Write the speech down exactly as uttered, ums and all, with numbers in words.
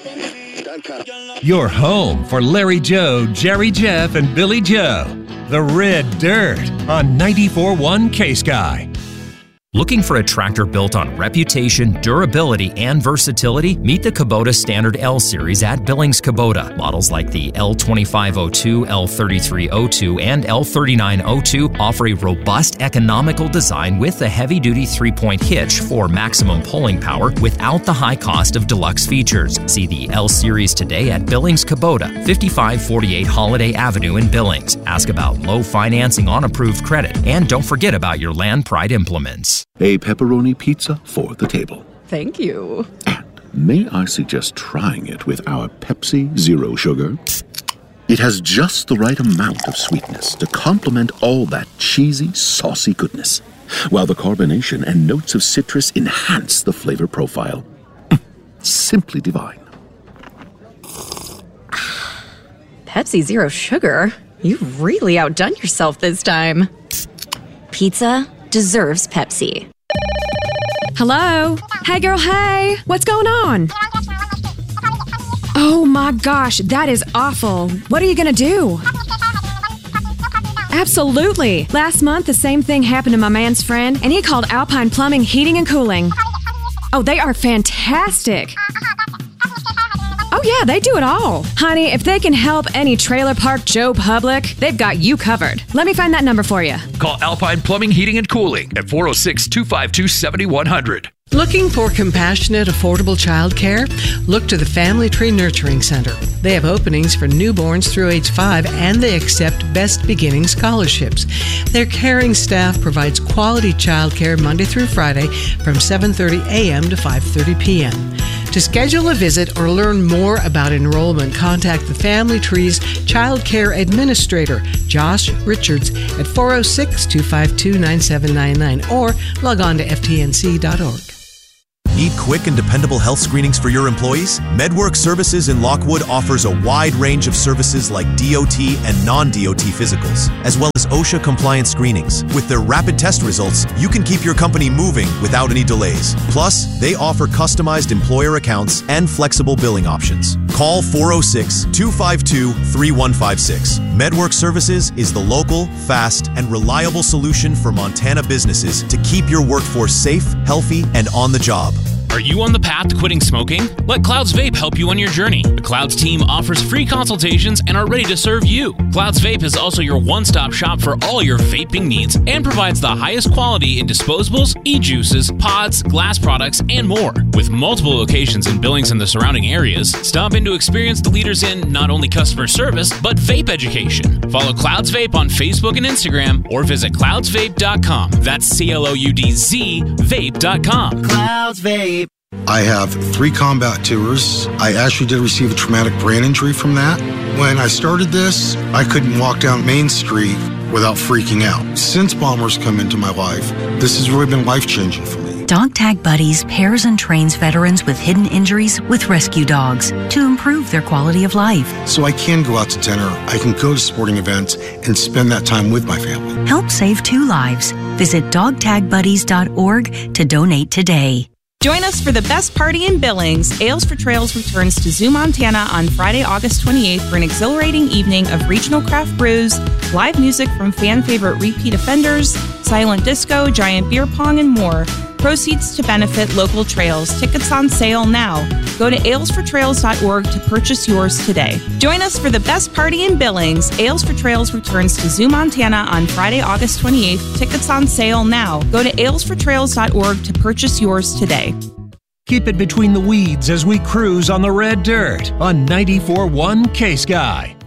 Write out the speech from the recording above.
Your home for Larry Joe, Jerry Jeff, and Billy Joe. The Red Dirt on ninety-four point one K-Sky. Looking for a tractor built on reputation, durability, and versatility? Meet the Kubota Standard L Series at Billings Kubota. Models like the L twenty-five oh two, L thirty-three oh two, and L thirty-nine oh two offer a robust, economical design with a heavy-duty three-point hitch for maximum pulling power without the high cost of deluxe features. See the L Series today at Billings Kubota, fifty-five forty-eight Holiday Avenue in Billings. Ask about low financing on approved credit, and don't forget about your Land Pride implements. A pepperoni pizza for the table. Thank you. And may I suggest trying it with our Pepsi Zero Sugar? It has just the right amount of sweetness to complement all that cheesy, saucy goodness, while the carbonation and notes of citrus enhance the flavor profile. Simply divine. Pepsi Zero Sugar? You've really outdone yourself this time. Pizza deserves Pepsi. Hello? Hey, girl, hey! What's going on? Oh my gosh, that is awful. What are you gonna do? Absolutely. Last month, the same thing happened to my man's friend, and he called Alpine Plumbing, Heating, and Cooling. Oh, they are fantastic. Oh yeah, they do it all. Honey, if they can help any trailer park Joe Public, they've got you covered. Let me find that number for you. Call Alpine Plumbing, Heating, and Cooling at four oh six, two five two, seven one zero zero. Looking for compassionate, affordable childcare? Look to the Family Tree Nurturing Center. They have openings for newborns through age five, and they accept Best Beginning scholarships. Their caring staff provides quality childcare Monday through Friday from seven thirty a.m. to five thirty p.m. To schedule a visit or learn more about enrollment, contact the Family Tree's Child Care Administrator, Josh Richards, at four oh six, two five two, nine seven nine nine or log on to f t n c dot org. Need quick and dependable health screenings for your employees? MedWork Services in Lockwood offers a wide range of services like D O T and non-D O T physicals, as well as OSHA compliant screenings. With their rapid test results, you can keep your company moving without any delays. Plus, they offer customized employer accounts and flexible billing options. Call four oh six, two five two, three one five six. MedWork Services is the local, fast, and reliable solution for Montana businesses to keep your workforce safe, healthy, and on the job. Are you on the path to quitting smoking? Let Clouds Vape help you on your journey. The Clouds team offers free consultations and are ready to serve you. Clouds Vape is also your one-stop shop for all your vaping needs and provides the highest quality in disposables, e-juices, pods, glass products, and more. With multiple locations in Billings and the surrounding areas, stop in to experience the leaders in not only customer service, but vape education. Follow Clouds Vape on Facebook and Instagram or visit clouds vape dot com. That's C L O U D Z vape dot com. Clouds Vape. I have three combat tours. I actually did receive a traumatic brain injury from that. When I started this, I couldn't walk down Main Street without freaking out. Since Bombers come into my life, this has really been life-changing for me. Dog Tag Buddies pairs and trains veterans with hidden injuries with rescue dogs to improve their quality of life. So I can go out to dinner, I can go to sporting events, and spend that time with my family. Help save two lives. Visit dog tag buddies dot org to donate today. Join us for the best party in Billings. Ales for Trails returns to Zoo Montana on Friday, August twenty-eighth for an exhilarating evening of regional craft brews, live music from fan favorite repeat offenders, silent disco, giant beer pong, and more. Proceeds to benefit local trails. Tickets on sale now. Go to ales for trails dot org to purchase yours today. Join us for the best party in Billings. Ales for Trails returns to Zoo Montana on Friday, August twenty-eighth. Tickets on sale now. Go to ales for trails dot org to purchase yours today. Keep it between the weeds as we cruise on the red dirt on ninety-four point one K-Sky.